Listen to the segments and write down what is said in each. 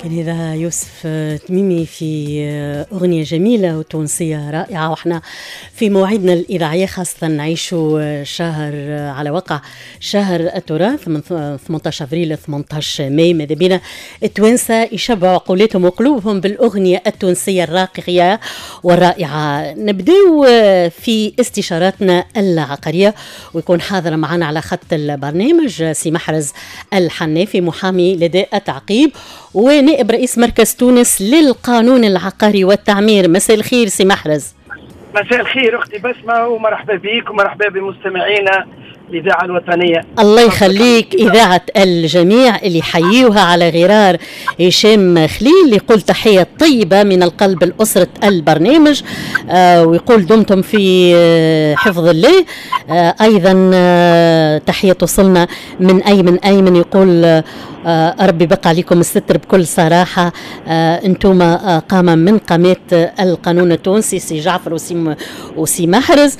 كان هذا يوسف تميمي في أغنية جميلة وتونسية رائعة، وإحنا في مواعيدنا الإذاعية خاصة نعيش شهر على وقع شهر التراث من 18 أبريل 18 ماي. ماذا بينا التوانسة يشبعوا عقولاتهم وقلوبهم بالأغنية التونسية الراقية والرائعة. نبدأ في استشاراتنا العقارية، ويكون حاضر معنا على خط البرنامج سي محرز الحنافي، محامي لدى التعقيب ونائب رئيس مركز تونس للقانون العقاري والتعمير. مساء الخير سي محرز. مساء الخير أختي بسمة، ومرحبا بك ومرحبا بمستمعينا الإذاعة الوطنية. الله يخليك، إذاعة الجميع اللي يحييوها على غرار هشام خليل، يقول تحية طيبة من القلب لأسرة البرنامج، ويقول دمتم في حفظ الله. أيضا تحية توصلنا من أيمن يقول ربي بقى عليكم الستر بكل صراحة، انتم قامة من قامات القانون التونسي سي جعفر وسي محرز.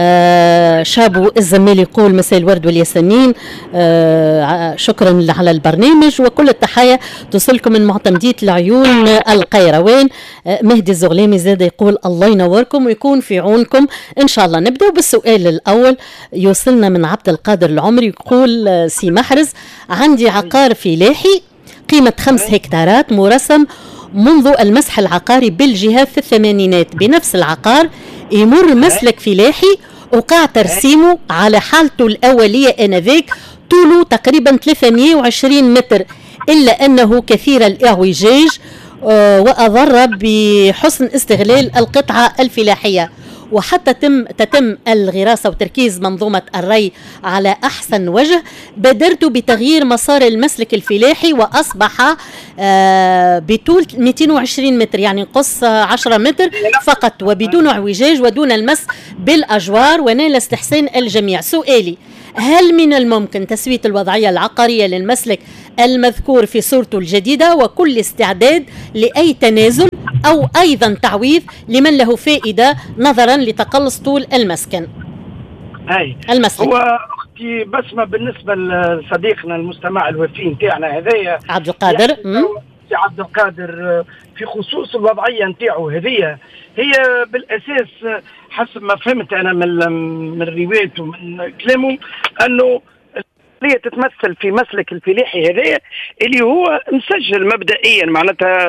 شابو الزمال يقول مساء الورد والياسمين، شكرا على البرنامج وكل التحية توصلكم من معتمدية العيون القيروان. مهدي الزغلامي زاد يقول الله ينوركم ويكون في عونكم إن شاء الله. نبدأ بالسؤال الأول، يوصلنا من عبد القادر العمري، يقول سي محرز عندي عقار فلاحي قيمة 5 هكتارات مرسم منذ المسح العقاري بالجهات في الثمانينات، بنفس العقار يمر مسلك فلاحي وقع ترسيمه على حالته الأولية آنذاك، طوله تقريبا 320 متر، إلا أنه كثير الإعوجاج وأضر بحسن استغلال القطعة الفلاحية، وحتى تتم الغراسة وتركيز منظومة الري على أحسن وجه. بادرت بتغيير مسار المسلك الفلاحي وأصبح بطول 220 متر، يعني نقص 10 متر فقط وبدون اعوجاج ودون المس بالأجوار، ونال استحسان الجميع. سؤالي، هل من الممكن تسوية الوضعية العقارية للمسلك المذكور في صورته الجديدة وكل استعداد لأي تنازل أو أيضا تعويض لمن له فائدة نظرا لتقلص طول المسكن؟ المسلك. هو أختي بسمة بالنسبة لصديقنا المستمع الوفي نتاعنا هذايا عبد القادر، عبد القادر، في خصوص الوضعية نتاعو هذية، هي بالأساس حسب ما فهمت أنا من روايته ومن كلامه أنه هي تتمثل في مسلك الفلاحي هذايا اللي هو مسجل مبدئيا، معناتها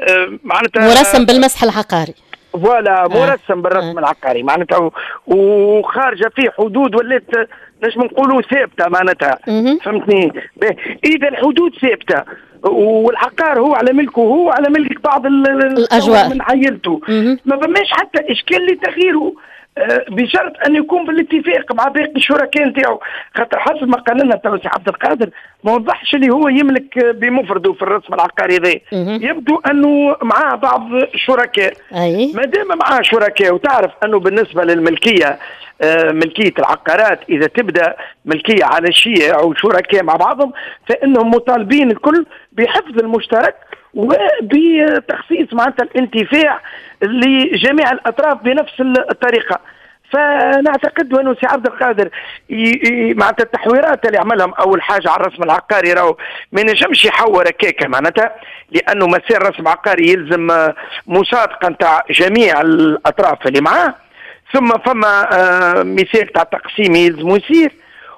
مرسم بالمسح العقاري، ولا مرسم بالرسم العقاري، معناتها وخارجه في حدود ولات نجم نقولوا ثابته، معناتها فهمتني. اذا الحدود ثابته والعقار هو على ملكه، هو على ملك بعض الاجواء من عائلته، ما فماش حتى اشكال لتغييره، بشرط ان يكون بالاتفاق مع باقي الشركاء نتاعو. خاطر حسب ما قال لنا تو سي عبد القادر ما وضحش اللي هو يملك بمفرده في الرسم العقاري ذا، يبدو انه معاه بعض الشركاء. ما دام معاه شركاء، وتعرف انه بالنسبه للملكيه ملكيه العقارات اذا تبدا ملكيه على شيء او شركاء مع بعضهم، فانهم مطالبين الكل بحفظ المشترك وبتخصيص معناتها الانتفاع لجميع الأطراف بنفس الطريقة. فنعتقد أنه سي عبد القادر معناتها التحويرات اللي عملهم أول حاجة على الرسم العقاري راهو ما نجمش يحور كيكة، معناتها لأنه مسير الرسم العقاري يلزم مصادقة نتاع جميع الأطراف اللي معاه، ثم فما مثال تاع تقسيم يلزم يصير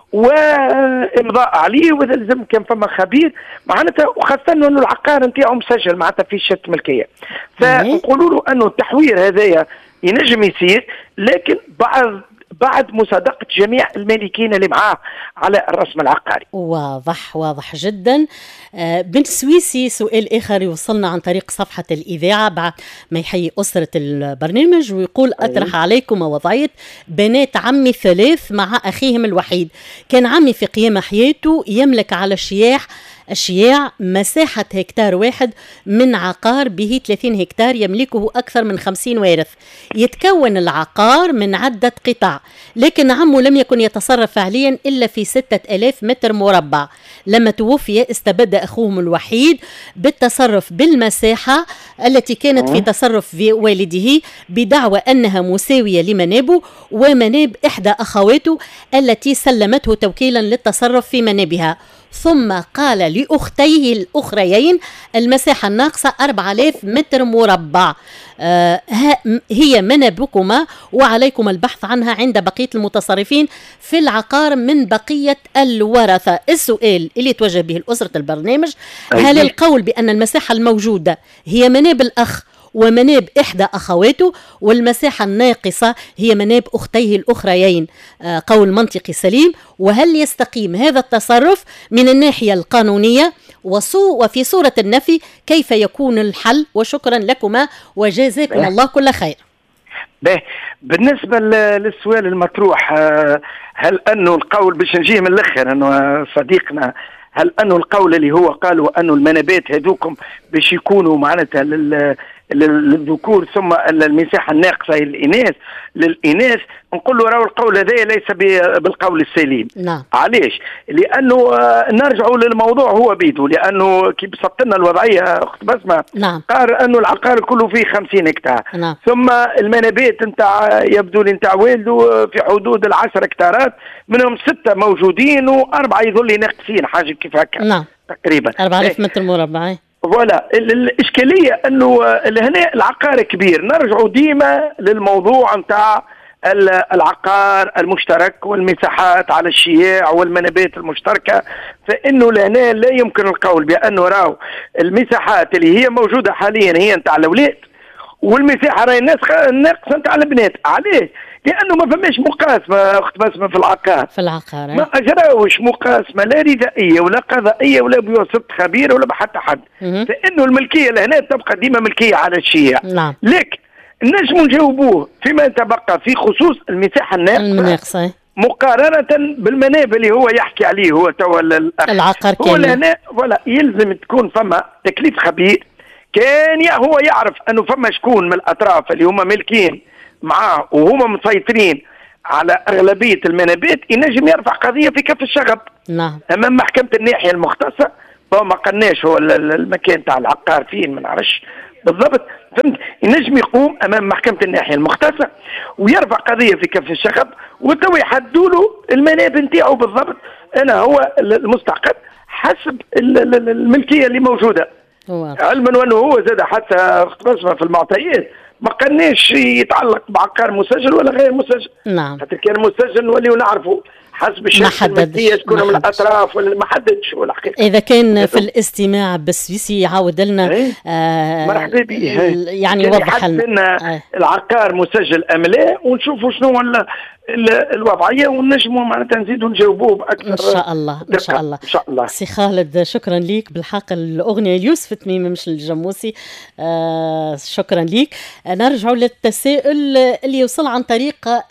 وامضاء عليه، واذا لازم كان فما خبير معناتها، وخاصه انه العقار نتاعو مسجل معناتها في شهاده ملكيه. فنقولوا له انه التحوير هذايا ينجم يصير، لكن بعد مصادقه جميع المالكين اللي معاه على الرسم العقاري. واضح جدا. بن سويسي، سؤال آخر يوصلنا عن طريق صفحة الإذاعة بعد ما يحيي أسرة البرنامج، ويقول أطرح عليكم وضعية بنات عمي 3 مع أخيهم الوحيد. كان عمي في قيام حياته يملك على الشياع مساحة هكتار واحد من عقار به 30 هكتار يملكه أكثر من 50 وارث. يتكون العقار من عدة قطع، لكن عمه لم يكن يتصرف فعليا إلا في 6000 متر مربع. لما توفي استبد أخوهم الوحيد بالتصرف بالمساحة التي كانت في تصرف والده، بدعوى أنها مساوية لمنابه ومناب إحدى أخواته التي سلمته توكيلا للتصرف في منابها. ثم قال لأختيه الأخريين المساحة الناقصة 4000 متر مربع، هي منابكما وعليكم البحث عنها عند بقية المتصرفين في العقار من بقية الورثة. السؤال اللي توجه به الأسرة البرنامج: هل القول بأن المساحة الموجودة هي مناب الأخ ومناب إحدى أخواته والمساحة الناقصة هي مناب أختيه الأخريين قول منطقي سليم؟ وهل يستقيم هذا التصرف من الناحية القانونية؟ وفي صورة النفي كيف يكون الحل؟ وشكرا لكما وجزاكم الله كل خير. بالنسبة للسؤال المطروح، هل أنه القول باش نجيه من الأخر أنه صديقنا، هل أنه القول اللي هو قالوا أنه المنابات هذوكم باش يكونوا معناتها للذكور ثم المساحة الناقصة للإناث، نقول له راهو القول هذا ليس بالقول السليم. نعم. علاش؟ لأنه نرجعوا للموضوع هو بيدو، لأنه كي بسطت لنا الوضعية أخت بسمة. نعم. قال أنه العقار كله فيه 50 هكتار. نعم. ثم المنابات نتاع يبدو لي نتاع والده في حدود 10 هكتارات، منهم 6 موجودين و4 يظل ناقصين حاجة كيف هكا. نعم. تقريبا 4000 متر مربع. فوالا الإشكالية أنه هنا العقار كبير. نرجعوا ديما للموضوع نتاع العقار المشترك والمساحات على الشياع والمنابات المشتركة، فإنه لهنا لا يمكن القول بأنه راو المساحات اللي هي موجودة حاليا هي نتاع الأولاد والمساحة راهي ناقصة نتاع البنات. عليه؟ لأنه ما فماش مقاسمة أخت بسمة في العقار. ما أجراوش مقاسمة لا ردائية ولا قضائية ولا بواسطة خبير ولا بحتى حد، فإنه الملكية لهنا تبقى ديما ملكية على الشيع. نعم. لكن نجموا نجاوبوه فيما يتبقى في خصوص المساحة الناقصة مقارنة بالمناب اللي هو يحكي عليه هو توا العقار هو لهنا ولا يلزم تكون فما تكليف خبير كان هو يعرف أنه فما شكون من الأطراف اللي هم ملكين معاه وهم مسيطرين على أغلبية المنابات ينجم يرفع قضية في كف الشغب. نعم. أمام محكمة الناحية المختصة. فما قلناش هو المكان تاع العقار فين ما نعرفش بالضبط، فهمت؟ ينجم يقوم أمام محكمة الناحية المختصة ويرفع قضية في كف الشغب وتو يحدوا له المناب نتاعو بالضبط. أنا هو المستحق حسب الملكية اللي موجودة. علما وأنه هو زاد حتى اختصاصنا في المعطيات ما قلناش يتعلق بعقار مسجل ولا غير مسجل. نعم. حتى كان مسجل نوليو نعرفوا حسب الشركة الملكية شكون من الأطراف ولا ما حددش هو الحقيقة. إذا كان في الاستماع بالسويسي يعاود لنا مرحبا به يعني يوضح لنا العقار مسجل أم لا ونشوفوا شنو الوضعية ونجموا معناتها نزيدوا نجاوبوه بأكثر إن شاء الله. إن شاء الله. إن شاء الله. سي خالد شكرا ليك. بالحق الأغنية يوسف تميم مش الجموسي. شكرا ليك. نرجع للتساؤل اللي يوصل عن طريق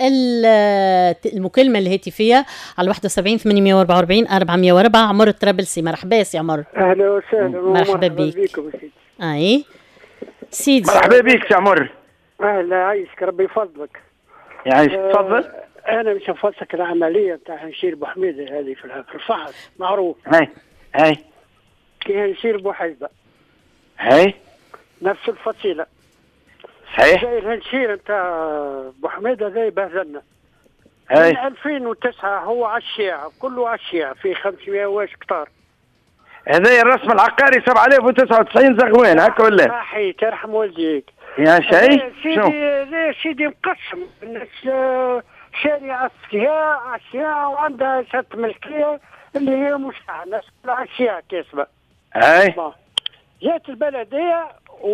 المكالمة الهاتفية على 71 844 404. عمر الطرابلسي. مرحبا سي عمر. أهلا وسهلا. مرحبا بك. أي سيدي. مرحبا بك يا عمر. أهلا عايشك ربي يفضلك. يعيش تفضل. أنا مش نفسك العملية بتاع هنشير بوحميدة هذه في الفحص معروف. هاي كي هنشير بوحيدة. هاي نفس الفصيلة. صحيح. زي الهنشير بتاع بوحميدة زي بهزلنا. هاي. من 2009 هو عالشيعة كله عالشيعة في 500 واش كتار. هذا الرسم العقاري 7099 زغوان هكا ولا؟ صحيح ترحم والديك. يا شيء سيدي مقسم الناس شارع أشياء وعندها شرط ملكية اللي هي مشاعة الناس كلها أشياء كاسبة. أي. جات البلدية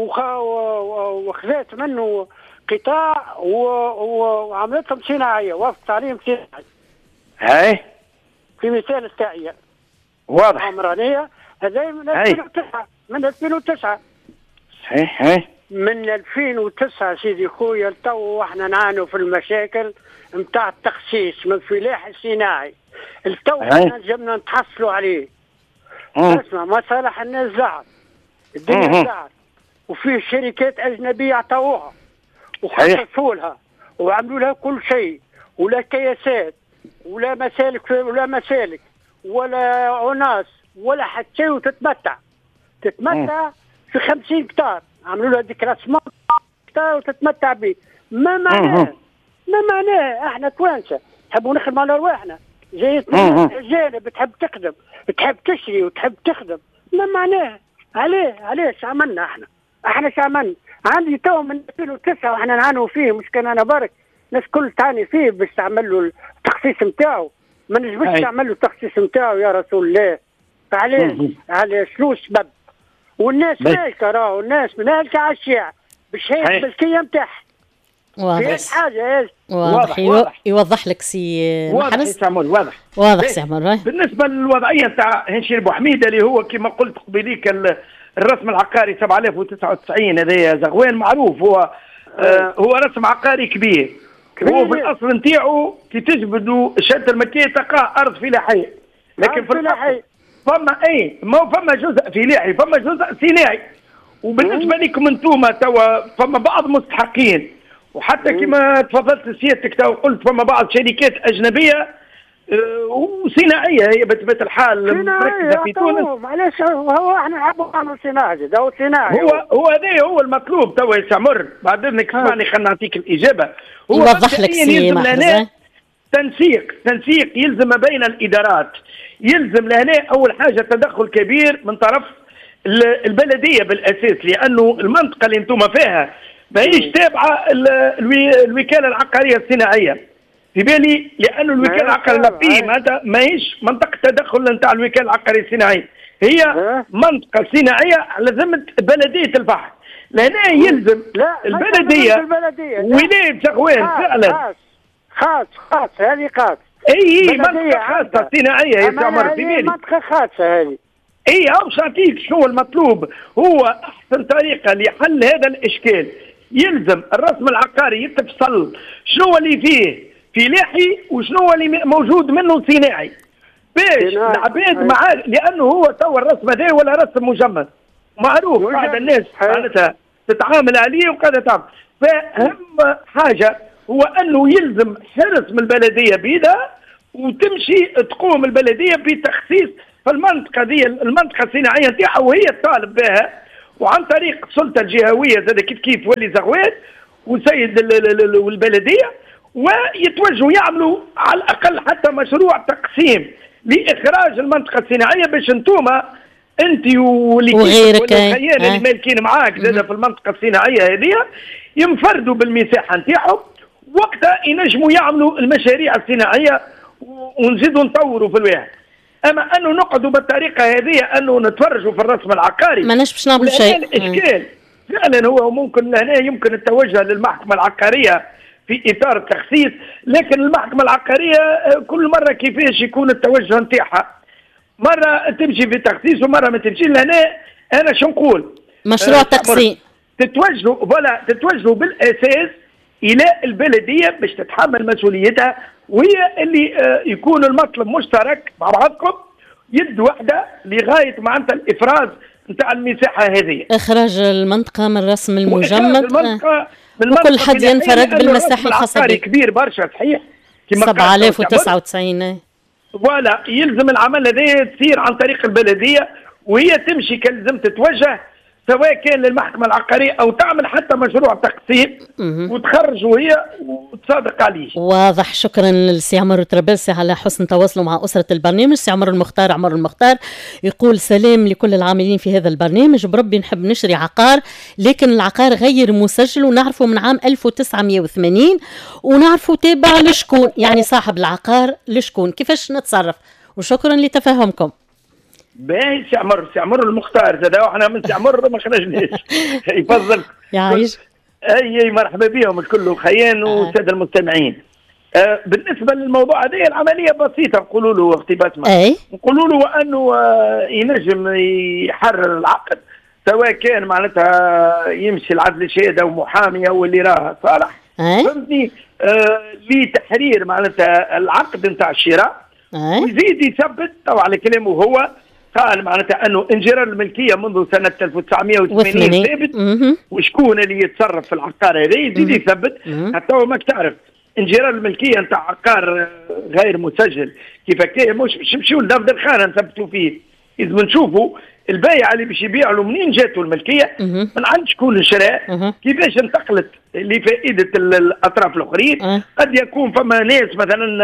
وخذت منه قطاع وعملتهم صناعية وفق تعليم صناعي. أي. في مثال التاعية. واضح. عمرانية هذا من 2009 من 2009. صحيح. أي. من 2009 سيدي خويا التو احنا نعانوا في المشاكل نتاع التخصيص من الفلاح الصناعي. التو احنا جبنا نتحصلوا عليه. اسمع مصالح الناس زعل الدنيا زعل وفيه شركات اجنبيه عطوها وخصصوا لها وعملوا لها كل شيء ولا كياسات ولا مسالك ولا عناص ولا حتى وتتمتع في 50 كتار عملوا لها ديكراسمون وتتمتع به. ما معناه احنا توانسه نحبوا نخدموا على رواحنا جاية أجانب بتحب تخدم، بتحب تشري وتحب تخدم، ما معناه عليه شو عملنا احنا شو عملنا؟ عندي تو من 2009 واحنا نعانوا فيه، مش كان انا برك، ناس كل تاني فيه باش تعمل له التخصيص نتاعو، ما نجمش تعمل له التخصيص نتاعو يا رسول الله. عليه شنو السبب؟ والناس مالكه، راهو الناس مالكه على الشارع باش هي الملكيه نتاعها. واضح حاجه واضح. يوضح لك سي محرز. واضح سي عمر. بالنسبه للوضعيه نتاع هنشير بوحميده اللي هو كما قلت قبيليك الرسم العقاري 7099 هذا زغوان معروف، هو رسم عقاري كبير. هو في الاصل نتاعو كي تجبدوا شهاده الملكيه تلقاه ارض فلاحيه، لكن في الاصل فما جزء فلاحي فما جزء صناعي. وبالنسبه لكم انتم توا فما بعض مستحقين، وحتى كما تفضلت سيادتك تو قلت فما بعض شركات اجنبيه وصناعيه هي بطبيعه الحال مركزه في تونس. معلش هو احنا نحبوا نعملوا صناعي، ده صناعي. هو هذا هو المطلوب تو يا سمر. بعد اذنك اسمعني خلينا نعطيك الاجابه. هو يوضح لك سي محرز. تنسيق يلزم ما بين الادارات، يلزم لهنا اول حاجه تدخل كبير من طرف البلديه بالاساس، لانه المنطقه اللي انتم فيها ماهيش تابعه الوكاله العقاريه الصناعيه. في بالي لانه الوكاله العقاريه فيه ماهيش منطقه تدخل نتاع الوكاله العقاريه الصناعيه، هي منطقه صناعيه على ذمه بلديه البحر. لهنا يلزم البلديه ولايه زغوان فعلا خاص هذه خاص. اي منطقه خاصه صناعيه يا سامر في بالي. منطقه خاصه هذه. اي اوش نعطيك شنو المطلوب. هو احسن طريقه لحل هذا الاشكال يلزم الرسم العقاري يتفصل شنو اللي فيه فلاحي وشنو اللي موجود منه صناعي، باش العباد معاه، لانه هو تو الرسم هذا ولا رسم مجمد معروف بعض الناس معناتها تتعامل عليه وقاعده تعمل. فاهم حاجه هو انه يلزم حرص من البلديه بيدها، وتمشي تقوم البلديه بتخصيص في المنطقه دي المنطقه الصناعيه نتاعها وهي تطالب بها، وعن طريق السلطه الجهويه زاد كيف ولي زغوات وسيد والبلديه، ويتوجهوا يعملوا على الاقل حتى مشروع تقسيم لاخراج المنطقه الصناعيه باش انت وغيرك اللي مالكين معاك زاد في المنطقه الصناعيه هذه ينفردوا بالمساحه نتاعهم، وقتها ينجموا يعملوا المشاريع الصناعيه ونزيدوا نطوروا في الواحد. اما انه نقعدوا بالطريقه هذه انه نتفرجوا في الرسم العقاري ما باش نعملوا شيء. الاشكال فعلا هو ممكن هنا يمكن التوجه للمحكمه العقاريه في اطار التخصيص، لكن المحكمه العقاريه كل مره كيفاش يكون التوجه نتاعها، مره تمشي في تخصيص ومره ما تمشي. لهنا انا شو نقول مشروع تقسيم تتوجهوا بالاساس الى البلديه باش تتحمل مسؤوليتها، وهي اللي يكون المطلب مشترك مع بعضكم يد واحده لغايه معناتها الافراز نتاع المساحه هذه، اخراج المنطقه من الرسم المجمد وكل حد ينفرد بالمساحه الخاصه به. كبير برشا صحيح 7099 ولا يلزم العمل هذا تصير عن طريق البلديه، وهي تمشي كلزم تتوجه سواء كان للمحكمة العقارية أو تعمل حتى مشروع تقسيم وتخرجوا هي وتصادق عليه. واضح. شكرا للسي عمر طرابلسي على حسن تواصله مع أسرة البرنامج. سي عمر المختار يقول سلام لكل العاملين في هذا البرنامج، بربي نحب نشري عقار لكن العقار غير مسجل ونعرفه من عام 1980 ونعرفه تابع لشكون، يعني صاحب العقار لشكون، كيفاش نتصرف؟ وشكرا لتفاهمكم. باهي سي عمر المختار زاد احنا من سي عمر ما خرجناش يفضل يعيش. اي مرحبا بهم الكل خيان والساده المستمعين. بالنسبه للموضوع هذا العمليه بسيطه، نقولوا له اقتباس نقولوا له انه ينجم يحرر العقد سواء كان معناتها يمشي العدل شهاده ومحاميه واللي راه صالح فهمتني لتحرير معناتها العقد نتاع الشراء، ويزيد يثبت طبعا على كلامه هو قال معناتها انه انجرار الملكيه منذ سنه 1980 ثابت، وشكون اللي يتصرف في العقار هذا يزيد يثبت حتى هو ماك تعرف انجرار الملكيه نتاع عقار غير مسجل كيف هكا مش نمشيو لدفتر الخانه نثبتوا فيه، اذا بنشوفوا البايع اللي باش يبيع له منين جاته الملكيه من عند شكون شراء كيفاش انتقلت لفائده الاطراف الاخرين. قد يكون فما ناس مثلا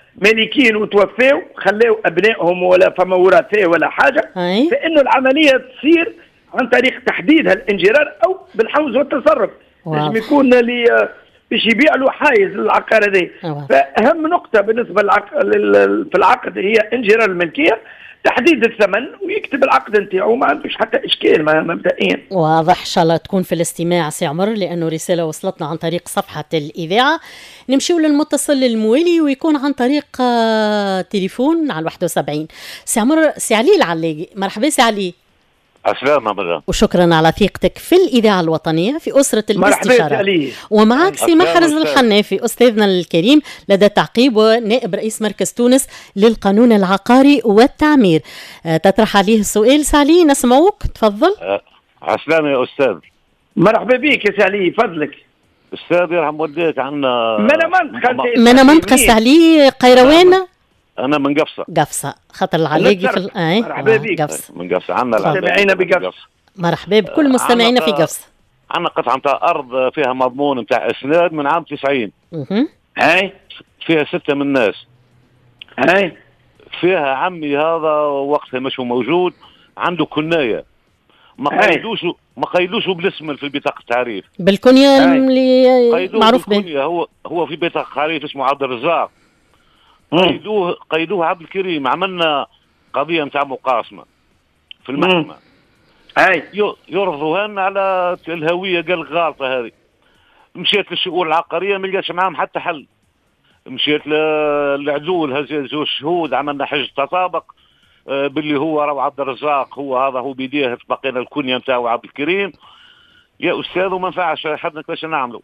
مالكين وتوفاو خلاو ابنائهم ولا فما وراثه ولا حاجه، فانه العمليه تصير عن طريق تحديدها الانجرار او بالحوز والتصرف. لازم يكون اللي باش يبيع له حايز للعقار هذا. فاهم نقطه بالنسبه في العقد هي انجرار الملكيه، تحديد الثمن ويكتب العقد نتاعو، ما عندوش حتى اشكال مبدئيا. واضح. ان شاء الله تكون في الاستماع سي عمر، لانه رساله وصلتنا عن طريق صفحه الاذاعه. نمشيو للمتصل الموالي ويكون عن طريق تليفون على 71. سي عمر، سي علي العلاقي، مرحبا سي علي. السلام بالله، وشكرا على ثقتك في الإذاعة الوطنية في أسرة الاستشارة. ومعك سي محرز الحنافي أستاذنا الكريم لدى التعقيب ونائب رئيس مركز تونس للقانون العقاري والتعمير. تطرح عليه السؤال سالي، نسمعوك، تفضل. عسلامة يا أستاذ. مرحبا بك يا سالي، فضلك. أستاذ يرحم والديك، عنا من منطقة سالي قيروان. أنا من قفصة خاطر العلاقي في مرحبا بك. قفصة. من قفصة، عنا مستمعينا بقفصة. مرحبا بكل مستمعينا في قفصة. عنا قطعة متاع أرض فيها مضمون متاع إسناد من عام 90. هاي فيها 6 من الناس. هاي فيها عمي هذا وقتها مش موجود، عنده كناية ما قيدوش بالاسم في البطاقة التعريف، بالكنية اللي معروف به. هو في بطاقة التعريف اسمه عبد الرزاق. قيدوه عبد الكريم. عملنا قضية متاع مقاسمة في المحكمة. يرفضوها لنا على الهوية، قال غالطة هذه. مشيت للشؤون العقارية ما لقاش معاهم حتى حل. مشيت للعدول، هزوا الشهود، عملنا حجة تطابق باللي هو راهو عبد الرزاق، هو بيديه، بقينا الكنية نتاعو عبد الكريم. يا أستاذ وما نفعش حدنا كيفاش نعملوا.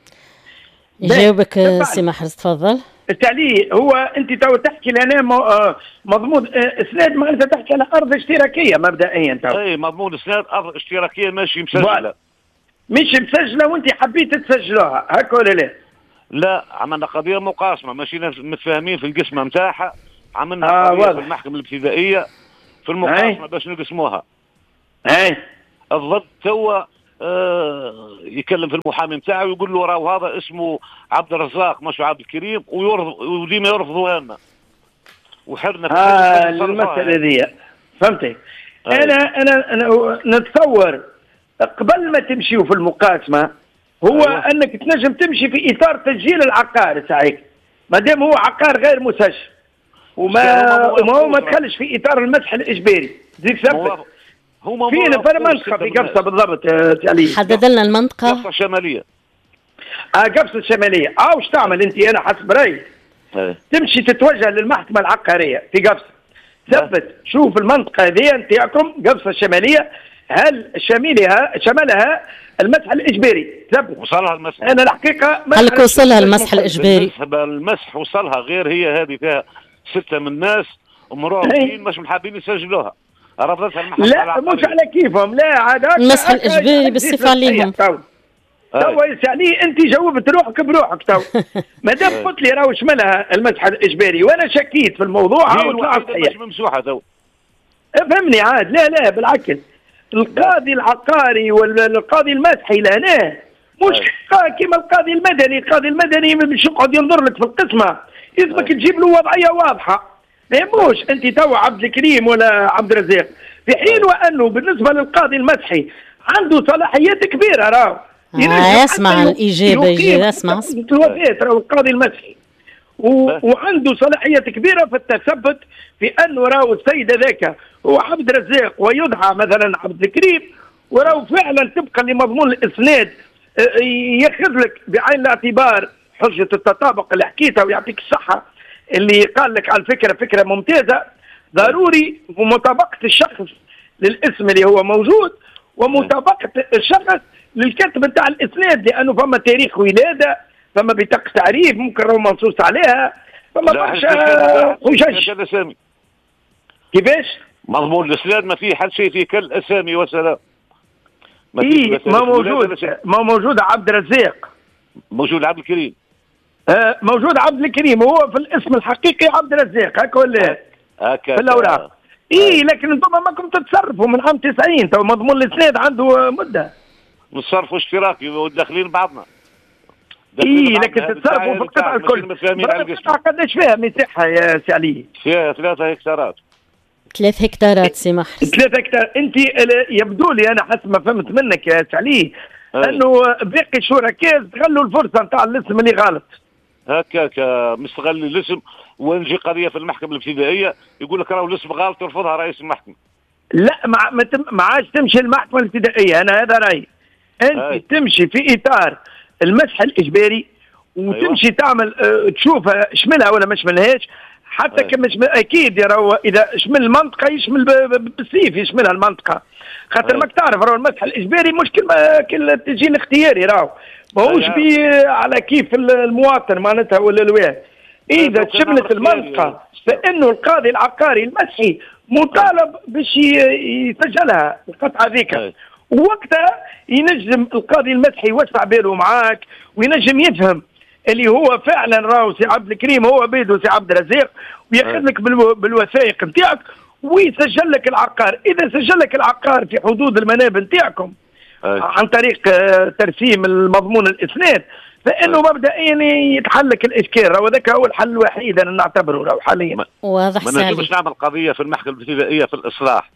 يجاوبك سي محرز، تفضل. التعليق هو انت تو تحكي لنا مضمون اسناد، ما انت تحكي على ارض اشتراكيه مبدئيا. اي مضمون اسناد ارض اشتراكيه ماشي مسجله، مش مسجله وانت حبيت تسجلوها هكا ولا لا؟ لا، عملنا قضيه مقاسمه، ماشي متفاهمين في القسمه نتاعها. عملنا قضيه في المحكمه الابتدائيه في المقاسمه باش نقسموها. الضد توا يكلم في المحامي نتاعو ويقول له راهو هذا اسمه عبد الرزاق مش عبد الكريم، وديما يرفضوا لنا وحرنا في المسألة ذي. فهمتي؟ أنا نتصور قبل ما تمشيوا في المقاسمة هو أنك تنجم تمشي في إطار تسجيل العقار ساعيك، ما دام هو عقار غير مسجل وما تخلش في إطار المسح الإجباري. ديك سبب فين في المنطقة في قفصة بالضبط تعليم؟ حدد لنا المنطقة. قفصة شمالية. قفصة الشمالية. وش تعمل انت؟ انا حسب رايي تمشي تتوجه للمحكمة العقارية في قفصة، ثبت شوف المنطقة هذه نتاعكم قفصة الشمالية هل شمالها المسح الإجباري؟ ثبت. وصلها المسح. انا الحقيقة هل وصلها المسح الإجباري؟ المسح وصلها، غير هي هذه فيها 6 من الناس ومراهقين مش محابين يسجلوها. لا مش على كيفهم، لا عاد المسح الإجباري بالصفة عليهم. توا يسألني انت جاوبت روحك بروحك. تو ما دام قلت لي راهو شملها المسح الإجباري وانا شكيت في الموضوع وطلع صحيح. مش ممسوحة تو. افهمني عاد. لا بالعكس، القاضي العقاري والقاضي المسحي لهنا مش كيما القاضي المدني. القاضي المدني مش يقعد ينظر لك في القسمة، يسبك تجيب له وضعية واضحة. مش انت تو عبد الكريم ولا عبد الرزاق، في حين وانه بالنسبه للقاضي المسحي عنده صلاحيات كبيره. راهو اسمع الاجابه، اسمع راهو القاضي المسحي وعنده صلاحيات كبيره في التثبت في انه راهو السيد هذاك هو عبد الرزاق ويدعى مثلا عبد الكريم، وراهو فعلا طبقا لمضمون الاسناد ياخذ لك بعين الاعتبار حجه التطابق اللي حكيتها ويعطيك الصحه اللي قال لك على الفكرة فكرة ممتازة. ضروري مطابقة الشخص للاسم اللي هو موجود ومطابقة الشخص للكتب نتاع الإسناد، لأنه فما تاريخ ولادة، فما بطاقة تعريف ممكن راهو منصوص عليها، فما برشا حجج. كيفاش؟ مضمون الإسناد ما فيه حد شيء فيه كالأسامي والسلام. ما موجود عبد الرزاق، موجود عبد الكريم. موجود عبد الكريم، هو في الاسم الحقيقي عبد الرزاق هكا ولا هكا في الاوراق. لكن انتم ما كنتم تتصرفوا من عام 90. تو مضمون الاسناد عنده مده نصرفوا اشتراكي وداخلين بعضنا. لكن تتصرفوا في القطعه الكل. القطعه قداش فيها مساحه يا سي علي؟ فيها 3 هكتارات. 3 هكتارات سي محرز. 3 هكتار. انت يبدو لي انا حسب ما فهمت منك يا سي علي انه باقي الشركاء استغلوا الفرصه نتاع الاسم اللي غلط. هكاك مستغل الاسم، ونجي قضيه في المحكمه الابتدائيه يقول لك راهو الاسم غلط يرفضها رئيس المحكمه. لا ما عادش تمشي المحكمه الابتدائيه، انا هذا رايي. انت تمشي في اطار المسح الاجباري وتمشي تعمل تشوف شملها ولا ما شملهاش، حتى كما اكيد يراو اذا شمل المنطقه يشمل بالسيف يشملها المنطقه، خاطر ماك تعرف راهو المسح الاجباري مش كل التسجيل الاختياري راهو ماهوش على كيف المواطن معناتها ولا الواحد. اذا شملت المنطقه فانه القاضي العقاري المسحي مطالب باش يسجلها القطعه ذيك، ووقتها ينجم القاضي المسحي يوسع باله معاك وينجم يفهم اللي هو فعلا راهو سي عبد الكريم هو بيدو سي عبد الرزاق، وياخذ لك بالوثائق نتاعك ويسجل لك العقار. اذا سجل لك العقار في حدود المنابه نتاعكم عن طريق ترسيم المضمون الاسناد، فانه مبدئيا يتحل لك الاشكال. راهو هذاك هو الحل الوحيد انا نعتبره راهو حاليا. واضح سالي. ما نجمش نعمل قضيه في المحكمه الابتدائيه في الاصلاح.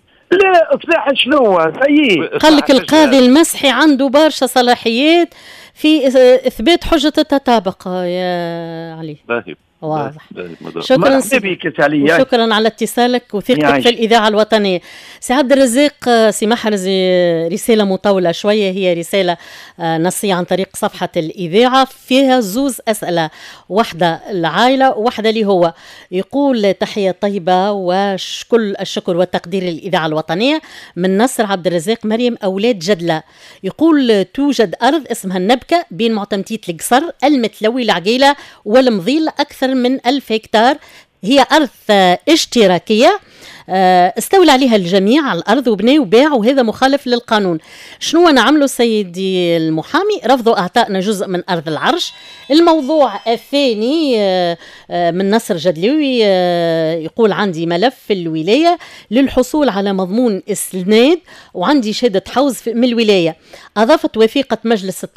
لا اصلاح شنو سيء؟ قال لك القاضي المسحي عنده برشا صلاحيات في اثبات حجه التطابق يا علي. واضح. شكرا شكرا على اتصالك وثقتك في الإذاعة الوطنية. سي عبد الرزاق، سي محرز رسالة مطولة شوية، هي رسالة نصية عن طريق صفحة الإذاعة، فيها زوز أسئلة، واحدة العائلة وواحدة اللي هو يقول تحية طيبة وكل الشكر والتقدير للإذاعة الوطنية من نصر عبد الرزاق مريم أولاد جدلة. يقول توجد أرض اسمها النبكة بين معتمتيت القصر المتلوي العقيلة والمضيل أكثر من 1000 هكتار، هي أرض اشتراكية استولى عليها الجميع على الأرض وبنوا وباعوا، وهذا مخالف للقانون. شنو نعمله سيدي المحامي؟ رفضوا أعطائنا جزء من أرض العرش. الموضوع الثاني من نصر جدلوي يقول عندي ملف في الولاية للحصول على مضمون إسناد وعندي شهادة حوز من الولاية، أضافت وثيقة مجلس